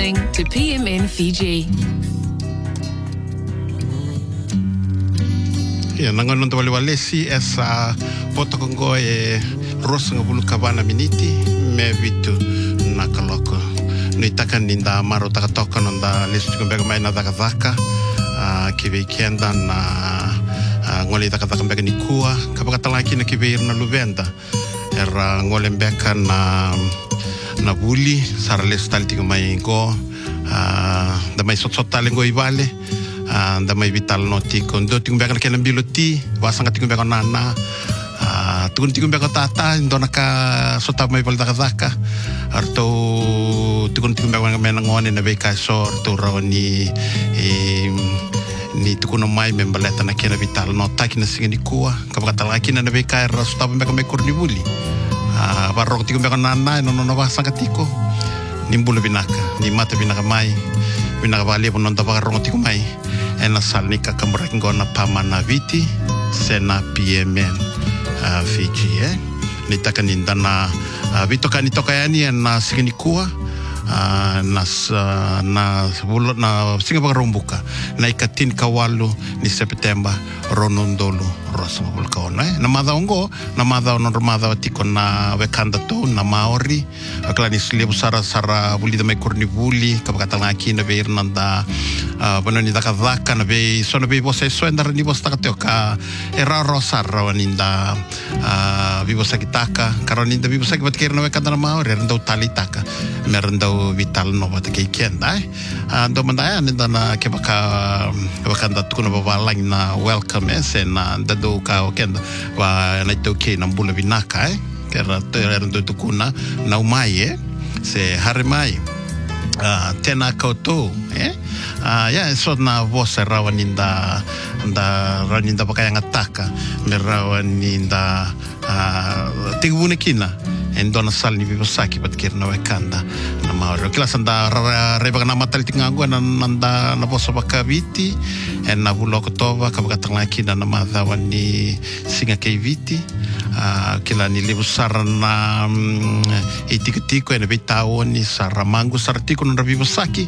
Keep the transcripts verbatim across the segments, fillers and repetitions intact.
to P M N Fiji. Yeah, nangono ndo wale si esa poto kongo e rosa ngabulu kabana miniti me vitu nakaloko. Nuitaka ninda maro takatoka nonda lesu kumbega mai na dakazaka kive kenda na ngole takataka mbega nikua kapakatalaki na kive na luvenda era ngole mbeka na na buli sara lesu talti kumai ngo da mai sotsotale ngo ivale da mai vital noti kondo tingumbeka kena biloti wasanga tingumbeka nana tukun tingumbeka tata ndona ka sota mai val dakazaka arto tukun tingumbeka mena ngone na beka so arto rawani ni tukuna mai membaleta na kena vital nota kina singeni kuwa kapakatala kina na beka era sota mbeka mai korni buli barok tingumbeka nana no no wasanga tiko nimbulu binaka ni mata binaka mai binaka vale pono nda barok tiko mai ena salnika kamrak ngona pamana viti sena P M N uh, Fiji eh nitaka nindana uh, vitoka nitoka yani na singini kuwa uh, na uh, na bulo na singa rumbuka na ikatin kawalu ni September ronondolo rosa bulkaona eh na madhaongo na madhaono madha tiko na wekanda to na maori aklani slibu sara sara bulida mai kornivuli kapakatanga kina veirnanda bana ni dakadaka na be sona be você só andar ni você taka era rosa rawaninda vivo sakitaka karoninda vivo sakibat kerna wekanda na maori renda utalitaka merenda vital no bata ke kenda ando mandaya ninda na kebaka wakanda tukuna babalang na welcome eh sena dado ka okenda wa na toke na mbula binaka eh kera renda tukuna na umai eh se harimai Uh, tena kauto eh uh, ya so na vosa rawaninda nda rawaninda bakaya ngataka me rawaninda uh, tigune kina endona salni vivosaki batkirna wekanda na maoro kilasanda reba na matal tingangu na nanda na vosa bakaviti en na buloko tova kabakatanga kina na madhawani singa keviti Uh, kila nilibu sarana um, itikitiko ena bitaoni saramangu sartiko non rabibo saki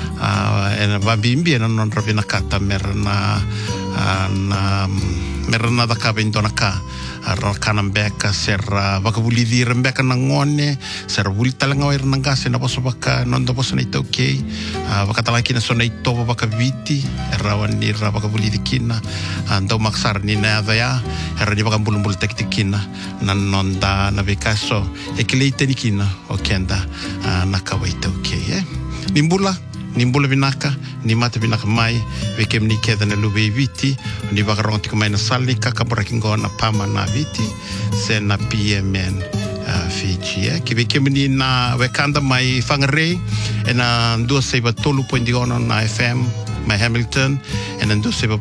uh, ena babimbi ena non rabina kata merna uh, na merna da kabe indona ka rakana mbeka serra bakabuli dir mbeka nangone serra buli talanga wer nangase na boso baka non da boso na itoke uh, bakatala kina sona itoba bakaviti rawani ra bakabuli dikina ando maksar ni na ya era ni bakambulu bulu tektikina na nonda na bekaso ekleite nikina okenda uh, nakawaita okay eh nimbula nimbula binaka ni mata binaka mai vekem ni keda na lube viti ni bakaronti ko mai na salni kakabora kingona pama na viti sena P M N uh, Fiji eh ki vekem ni na wekanda mai fangare ena ndo seba tolu pointi ono na F M mai Hamilton ena ndo seba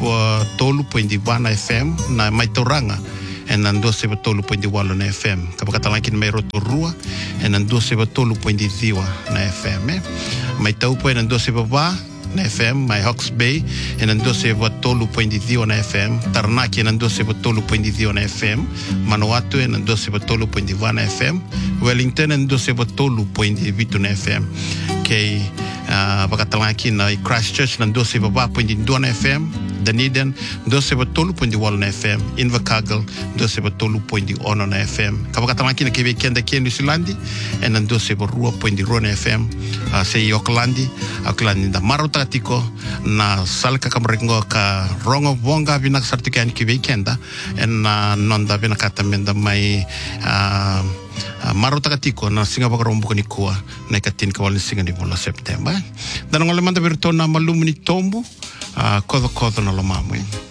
tolu pointi one F M na mai Toranga en ando se batolo pointi walo na F M kapakatalankin mai rotorua en ando se batolo pointi ziwa na F M eh mai taupo en ando se baba na F M mai Hawke's Bay en ando se batolo pointi ziwa na F M Taranaki en ando se batolo pointi ziwa na F M Manawatu en ando se batolo pointi one na F M Wellington en ando se batolo pointi vitu na F M ke pakatalankin na Christchurch en ando se baba pointi two na F M Dunedin doze batolu pointi walo na F M Invercargill doze batolu pointi ono na F M kapakatalanki na kebe kenda kia New Zealandi en doze barua pointi ro na F M uh, se Aucklandi Aucklandi da marotatiko na salka kamrengo ka rongo bonga binak sartikan kebe kenda en uh, nonda binakata menda mai uh, Uh, marotakatiko na singa bakarombuko ni kuwa na ikatin kawalin singa ni bola September dan ngole manda bertona malumni tombu uh, kodho kodho na lomamu